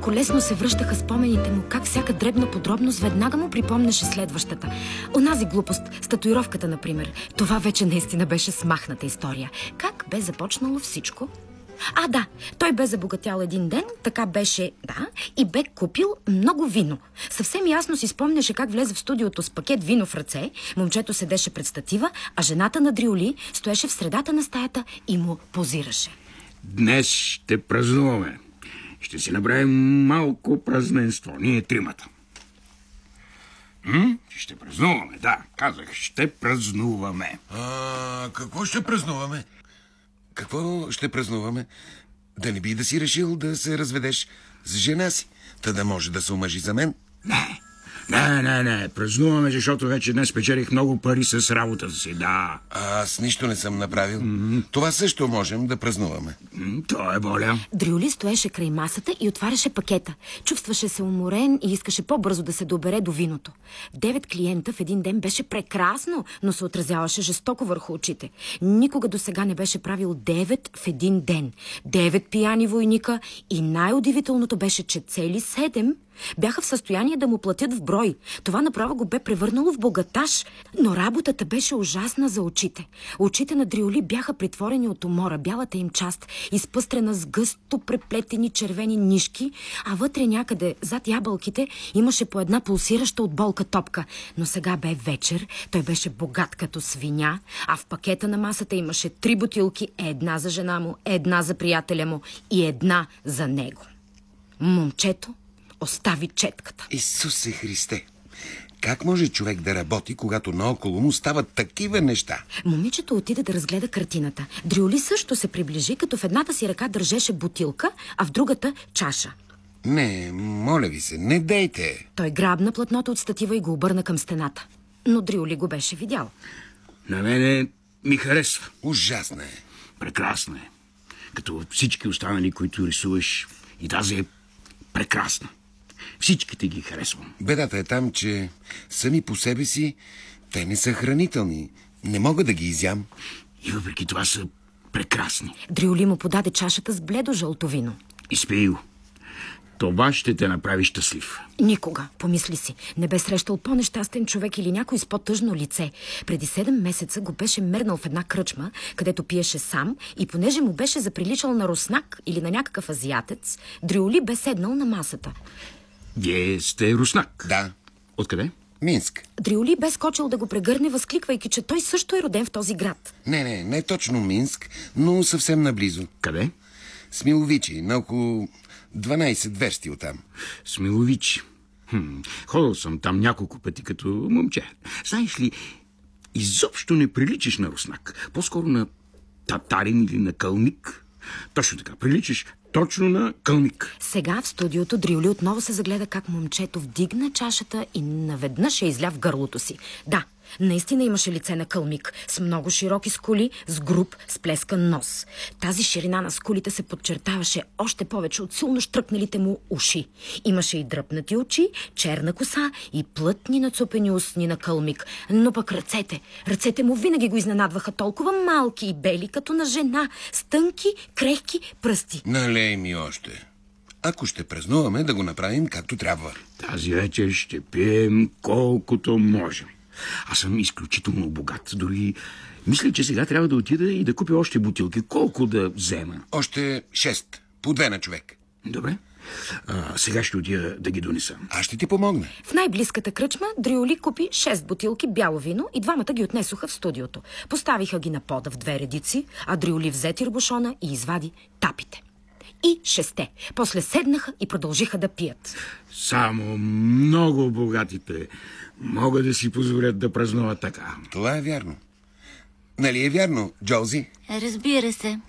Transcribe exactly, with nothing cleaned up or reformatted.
Колко лесно се връщаха спомените му, как всяка дребна подробност веднага му припомняше следващата. Онази глупост, с татуировката, например. Това вече наистина беше смахната история. Как бе започнало всичко? А, да, той бе забогатял един ден, така беше, да, и бе купил много вино. Съвсем ясно си спомняше как влезе в студиото с пакет вино в ръце, момчето седеше пред статива, а жената на Дрюли стоеше в средата на стаята и му позираше. Днес ще празнуваме. Ще си направим малко празненство, ние тримата. М? Ще празнуваме, да, казах, ще празнуваме. А, какво ще празнуваме? Какво ще празнуваме? Да не би да си решил да се разведеш с жена си, та да може да се омъжи за мен? Не, не, не, не, празнуваме, защото вече днес печелих много пари с работата си, да. А, аз нищо не съм направил. Mm-hmm. Това също можем да празнуваме. Mm, то е воля. Дрюли стоеше край масата и отваряше пакета. Чувстваше се уморен и искаше по-бързо да се добере до виното. Девет клиента в един ден беше прекрасно, но се отразяваше жестоко върху очите. Никога досега не беше правил девет в един ден. Девет пияни войника и най-удивителното беше, че цели седем бяха в състояние да му платят в брой. Това направо го бе превърнало в богаташ, но работата беше ужасна за очите. Очите на Дрюли бяха притворени от умора, бялата им част, изпъстрена с гъсто преплетени червени нишки, а вътре някъде, зад ябълките, имаше по една пулсираща от болка топка. Но сега бе вечер, той беше богат като свиня, а в пакета на масата имаше три бутилки, една за жена му, една за приятеля му и една за него. Момчето остави четката. Исусе Христе! Как може човек да работи, когато наоколо му стават такива неща? Момичето отиде да разгледа картината. Дрюли също се приближи, като в едната си ръка държеше бутилка, а в другата чаша. Не, моля ви се, не дейте. Той грабна платното от статива и го обърна към стената. Но Дрюли го беше видял. На мене ми харесва. Ужасна е. Прекрасна е. Като всички останали, които рисуваш, и тази е прекрасна. Всичките ги харесвам. Бедата е там, че сами по себе си те не са хранителни. Не мога да ги изям. И въпреки това са прекрасни. Дрюли му подаде чашата с бледо жълто вино. Изпий го. Това ще те направи щастлив. Никога, помисли си, не бе срещал по-нещастен човек или някой с по-тъжно лице. Преди седем месеца го беше мернал в една кръчма, където пиеше сам, и понеже му беше заприличал на руснак или на някакъв азиатец, Дрюли бе седнал на масата. Вие сте руснак? Да. Откъде? Минск. Дрюли бе скочил да го прегърне, възкликвайки, че той също е роден в този град. Не, не, не точно Минск, но съвсем наблизо. Къде? Смиловичи, на около дванайсет версти оттам. Смиловичи. Хм, ходил съм там няколко пъти като момче. Знаеш ли, изобщо не приличаш на руснак. По-скоро на татарин или на кълник. Точно така, приличаш точно на кълник. Сега в студиото Дрюли отново се загледа как момчето вдигна чашата и наведнъж я изля в гърлото си. Да, наистина имаше лице на кълмик, с много широки скули, с груб, сплескан нос. Тази ширина на скулите се подчертаваше още повече от силно щръкналите му уши. Имаше и дръпнати очи, черна коса и плътни нацупени устни на кълмик. Но пък ръцете, ръцете му винаги го изненадваха, толкова малки и бели, като на жена, с тънки, крехки пръсти. Налей ми още. Ако ще празнуваме, да го направим както трябва. Тази вечер ще пием колкото можем. Аз съм изключително богат. Дори мисля, че сега трябва да отида и да купя още бутилки. Колко да взема? Още шест. По две на човек. Добре. А, сега ще отида да ги донеса. Аз ще ти помогна. В най-близката кръчма Дрюли купи шест бутилки бяло вино и двамата ги отнесоха в студиото. Поставиха ги на пода в две редици, а Дрюли взе тирбушона и извади тапите. И шесте. После седнаха и продължиха да пият. Само много богатите могат да си позволят да празнуват така. Това е вярно. Нали е вярно, Джоузи? Разбира се.